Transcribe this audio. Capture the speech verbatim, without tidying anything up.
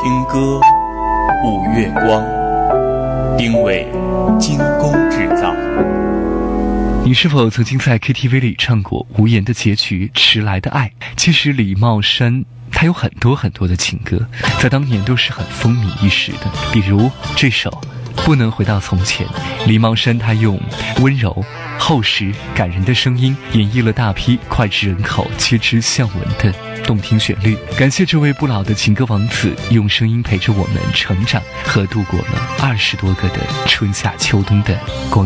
听歌，舞月光，定位精工制造。 你是否曾经在 K T V 里唱过《无言的结局》《迟来的爱》？其实李茂山他有很多很多的情歌，在当年都是很风靡一时的。比如这首《不能回到从前》，李茂山他用温柔、厚实、感人的声音演绎了大批脍炙人口、切之向闻的动听旋律。感谢这位不老的情歌王子，用声音陪着我们成长和度过了二十多个的春夏秋冬的光